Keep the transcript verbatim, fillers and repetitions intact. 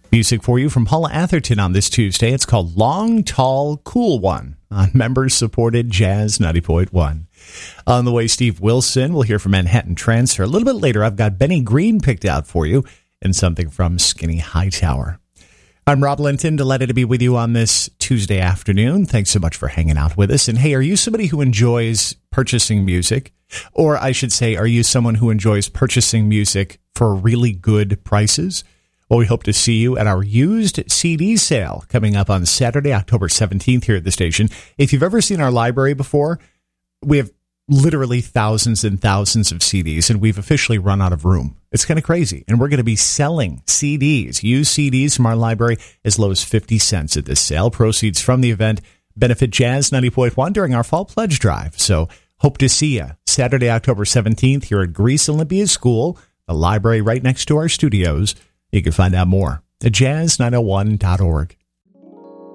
Music for you from Paula Atherton on this Tuesday. It's called Long, Tall, Cool One on members-supported Jazz ninety point one. On the way, Steve Wilson. We'll hear from Manhattan Transfer. A little bit later, I've got Benny Green picked out for you and something from Skinny Hightower. I'm Rob Linton, delighted to be with you on this Tuesday afternoon. Thanks so much for hanging out with us. And hey, are you somebody who enjoys purchasing music? Or I should say, are you someone who enjoys purchasing music for really good prices? Well, we hope to see you at our used C D sale coming up on Saturday, October seventeenth here at the station. If you've ever seen our library before, we have literally thousands and thousands of C Ds, and we've officially run out of room. It's kind of crazy. And we're going to be selling C Ds, used C Ds from our library as low as fifty cents at this sale. Proceeds from the event benefit Jazz ninety point one during our fall pledge drive. So hope to see you Saturday, October seventeenth here at Greece Olympia School, the library right next to our studios. You can find out more at jazz nine oh one dot org.